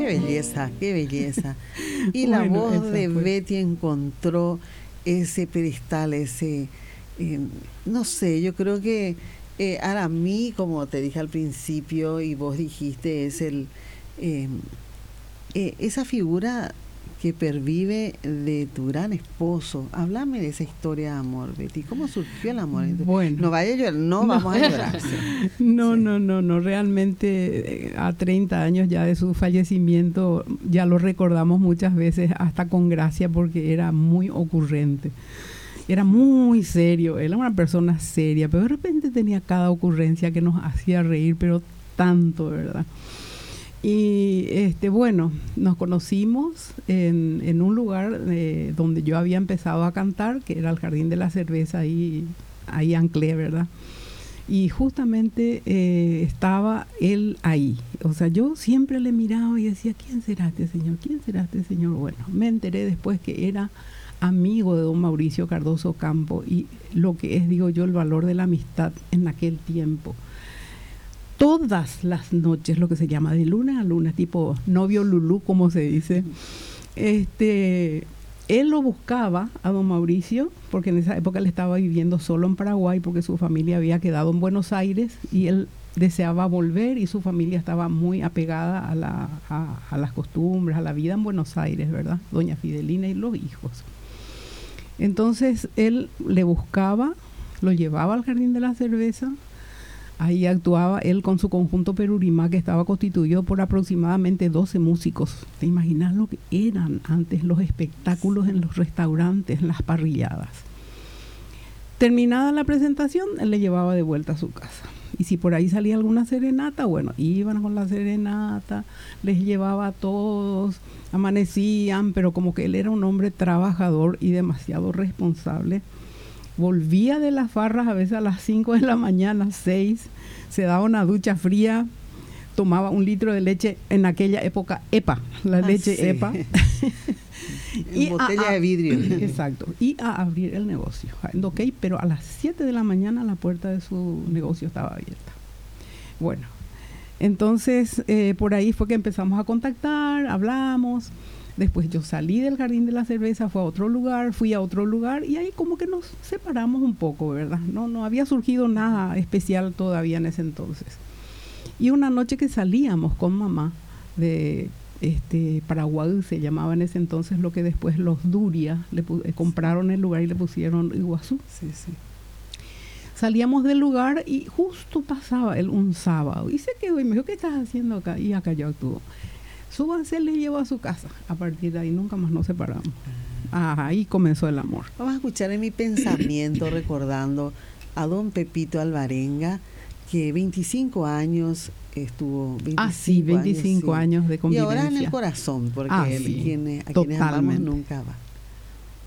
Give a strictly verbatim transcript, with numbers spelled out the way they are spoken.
belleza, qué belleza. Y Bueno, la voz de fue. Betty encontró ese pedestal, ese, eh, no sé, yo creo que eh, para mí, como te dije al principio y vos dijiste, es el eh, eh, esa figura que pervive de tu gran esposo. Háblame de esa historia de amor, Betty. ¿Cómo surgió el amor? Bueno, no vaya a llorar, no, no vamos a llorar. Sí. No, Sí. no, no, no. Realmente eh, a treinta años ya de su fallecimiento ya lo recordamos muchas veces hasta con gracia porque era muy ocurrente. Era muy serio, era una persona seria, pero de repente tenía cada ocurrencia que nos hacía reír, pero tanto, ¿verdad? Y este, bueno, nos conocimos en, en un lugar eh, donde yo había empezado a cantar, que era el Jardín de la Cerveza, ahí, ahí anclé, ¿verdad? Y justamente eh, estaba él ahí. O sea, yo siempre le miraba y decía, ¿quién será este señor? ¿Quién será este señor? Bueno, me enteré después que era amigo de don Mauricio Cardoso Campo y lo que es, digo yo, el valor de la amistad en aquel tiempo. Todas las noches, lo que se llama de luna a luna, tipo novio Lulú, como se dice, este, él lo buscaba a don Mauricio, porque en esa época él estaba viviendo solo en Paraguay, porque su familia había quedado en Buenos Aires y él deseaba volver y su familia estaba muy apegada a, la, a, a las costumbres, a la vida en Buenos Aires, ¿verdad? Doña Fidelina y los hijos. Entonces él le buscaba, lo llevaba al Jardín de la Cerveza. Ahí actuaba él con su conjunto Perurimá, que estaba constituido por aproximadamente doce músicos. ¿Te imaginas lo que eran antes los espectáculos en los restaurantes, las parrilladas? Terminada la presentación, él le llevaba de vuelta a su casa. Y si por ahí salía alguna serenata, bueno, iban con la serenata, les llevaba a todos, amanecían, pero como que él era un hombre trabajador y demasiado responsable. Volvía de las farras a veces a las cinco de la mañana, seis, se daba una ducha fría, tomaba un litro de leche, en aquella época EPA, la ah, leche sí. EPA. y botella a, de vidrio. Exacto, y a abrir el negocio. Okay, pero a las siete de la mañana la puerta de su negocio estaba abierta. Bueno, entonces eh, por ahí fue que empezamos a contactar, hablamos. Después yo salí del Jardín de la Cerveza, fui a otro lugar, fui a otro lugar y ahí como que nos separamos un poco, ¿verdad? No, no había surgido nada especial todavía en ese entonces. Y una noche que salíamos con mamá de este Paraguay, se llamaba en ese entonces lo que después los Duria le eh, compraron el lugar y le pusieron Iguazú. Sí, sí. Salíamos del lugar y justo pasaba él un sábado y se quedó y me dijo, ¿qué estás haciendo acá? Y acá yo actuó. Súbanse, le llevó a su casa. A partir de ahí nunca más nos separamos. Ah, ahí comenzó el amor. Vamos a escuchar en mi pensamiento recordando a don Pepito Alvarenga, que veinticinco años estuvo. veinticinco ah, sí, veinticinco años, sí. años de convivencia. Y ahora en el corazón, porque ah, él, sí, quien, a quienes amamos nunca va.